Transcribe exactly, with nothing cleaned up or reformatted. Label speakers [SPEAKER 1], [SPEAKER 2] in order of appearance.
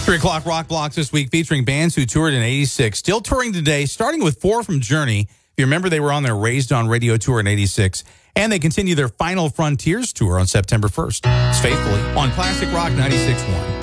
[SPEAKER 1] three o'clock Rock Blocks this week featuring bands who toured in eighty-six. Still touring today, starting with four from Journey. If you remember, they were on their Raised on Radio tour in eighty-six. And they continue their Final Frontiers tour on September first. It's Faithfully on Classic Rock ninety-six point one.